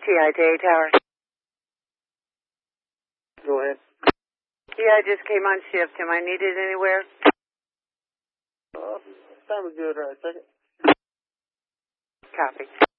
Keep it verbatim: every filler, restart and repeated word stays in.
T I to A Tower. Go ahead. Yeah, I just came on shift. Am I needed anywhere? Uh, sounds good. Right, second. Copy.